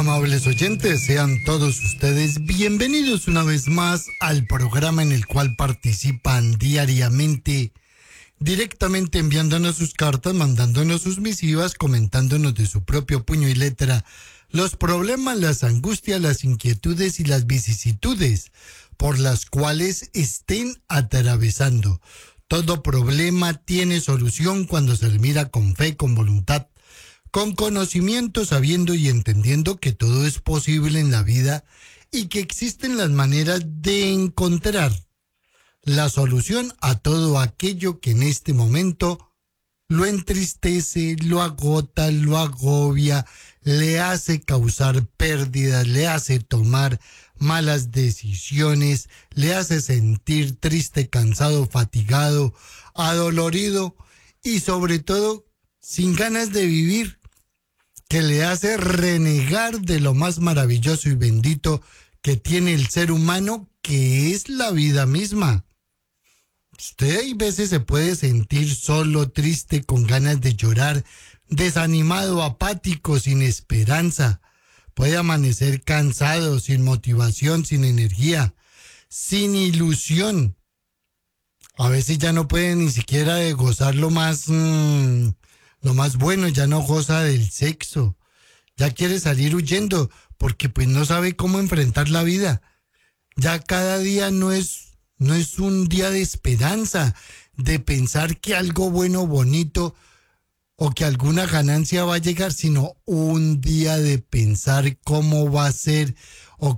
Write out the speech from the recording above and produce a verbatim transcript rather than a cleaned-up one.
Amables oyentes, sean todos ustedes bienvenidos una vez más al programa en el cual participan diariamente, directamente enviándonos sus cartas, mandándonos sus misivas, comentándonos de su propio puño y letra los problemas, las angustias, las inquietudes y las vicisitudes por las cuales estén atravesando. Todo problema tiene solución cuando se le mira con fe, con voluntad, con conocimiento, sabiendo y entendiendo que todo es posible en la vida y que existen las maneras de encontrar la solución a todo aquello que en este momento lo entristece, lo agota, lo agobia, le hace causar pérdidas, le hace tomar malas decisiones, le hace sentir triste, cansado, fatigado, adolorido y sobre todo sin ganas de vivir, que le hace renegar de lo más maravilloso y bendito que tiene el ser humano, que es la vida misma. Usted hay veces se puede sentir solo, triste, con ganas de llorar, desanimado, apático, sin esperanza. Puede amanecer cansado, sin motivación, sin energía, sin ilusión. A veces ya no puede ni siquiera gozar lo más, mmm, lo más bueno, ya no goza del sexo. Ya quiere salir huyendo porque pues no sabe cómo enfrentar la vida. Ya cada día no es, no es un día de esperanza, de pensar que algo bueno, bonito o que alguna ganancia va a llegar, sino un día de pensar cómo va a ser o